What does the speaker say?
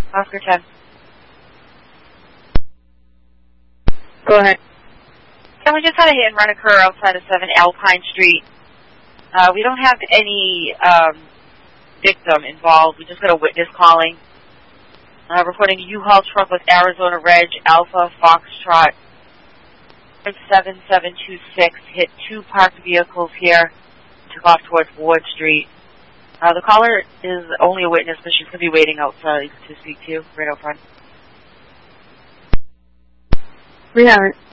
Oscar 10. Go ahead. Someone just had a hit and run occur outside of 7 Alpine Street. We don't have any victim involved. We just got a witness calling. Reporting a U-Haul truck with Arizona Reg Alpha Foxtrot 7726 hit 2 parked vehicles here, took off towards Ward Street. The caller is only a witness, but she's going to be waiting outside to speak to you right out front. We haven't.